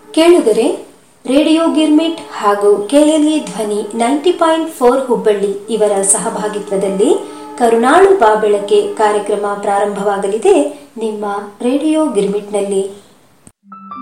ಕೇಳುಗರೆ, ರೇಡಿಯೋ ಗಿರ್ಮಿಟ್ ಹಾಗೂ ಕೆಎಲ್ಇ ಧ್ವನಿ 90.4 ಹುಬ್ಬಳ್ಳಿ ಇವರ ಸಹಭಾಗಿತ್ವದಲ್ಲಿ ಕರುಣಾಳು ಬಾಬೆಳಕೆ ಕಾರ್ಯಕ್ರಮ ಪ್ರಾರಂಭವಾಗಲಿದೆ. ನಿಮ್ಮ ರೇಡಿಯೋ ಗಿರ್ಮಿಟ್ನಲ್ಲಿ